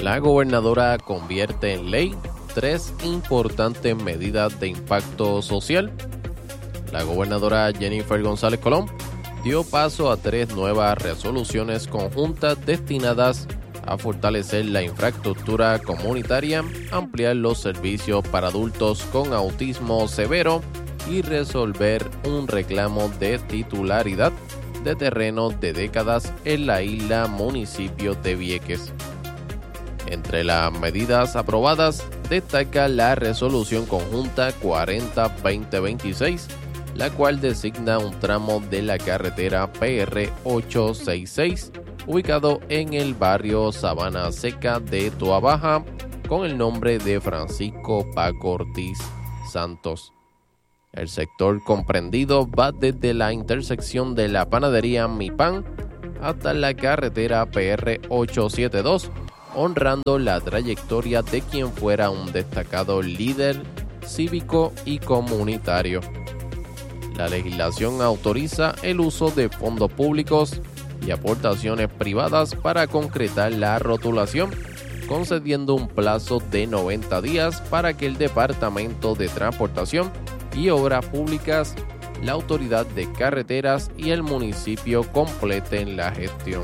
La gobernadora convierte en ley 3 importantes medidas de impacto social. La gobernadora Jennifer González Colón dio paso a 3 nuevas resoluciones conjuntas destinadas a fortalecer la infraestructura comunitaria, ampliar los servicios para adultos con autismo severo y resolver un reclamo de titularidad de terrenos de décadas en la isla municipio de Vieques. Entre las medidas aprobadas destaca la resolución conjunta 40-2026, la cual designa un tramo de la carretera PR 866 ubicado en el barrio Sabana Seca de Toabaja con el nombre de Francisco Paco Ortiz Santos. El sector comprendido va desde la intersección de la panadería Mi Pan hasta la carretera PR 872, honrando la trayectoria de quien fuera un destacado líder cívico y comunitario. La legislación autoriza el uso de fondos públicos y aportaciones privadas para concretar la rotulación, concediendo un plazo de 90 días para que el Departamento de Transportación y Obras Públicas, la Autoridad de Carreteras y el municipio completen la gestión.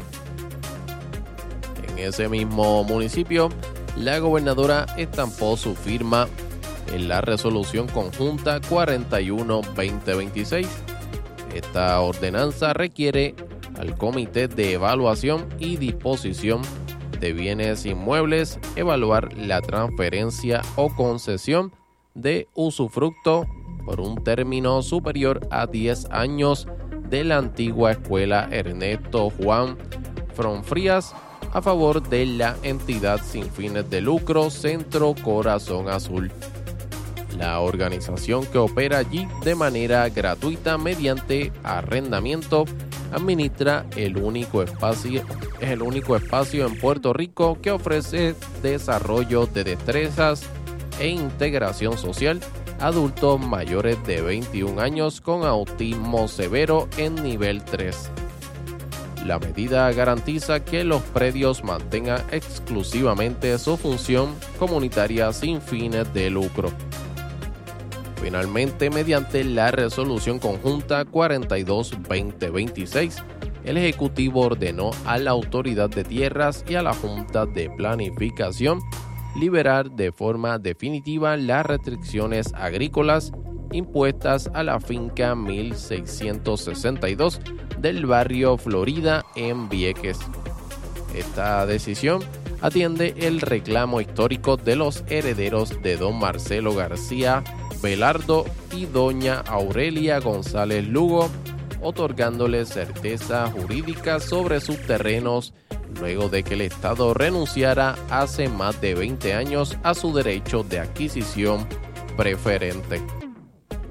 En ese mismo municipio, la gobernadora estampó su firma en la resolución conjunta 41-2026. Esta ordenanza requiere al Comité de Evaluación y Disposición de Bienes Inmuebles evaluar la transferencia o concesión de usufructo por un término superior a 10 años de la antigua escuela Ernesto Juan Fronfrías a favor de la entidad sin fines de lucro Centro Corazón Azul. La organización que opera allí de manera gratuita mediante arrendamiento administra el único espacio en Puerto Rico que ofrece desarrollo de destrezas e integración social a adultos mayores de 21 años con autismo severo en nivel 3. La medida garantiza que los predios mantengan exclusivamente su función comunitaria sin fines de lucro. Finalmente, mediante la resolución conjunta 42-2026, el Ejecutivo ordenó a la Autoridad de Tierras y a la Junta de Planificación liberar de forma definitiva las restricciones agrícolas impuestas a la finca 1662 del barrio Florida en Vieques. Esta decisión atiende el reclamo histórico de los herederos de don Marcelo García Velardo y doña Aurelia González Lugo, otorgándole certeza jurídica sobre sus terrenos luego de que el Estado renunciara hace más de 20 años a su derecho de adquisición preferente.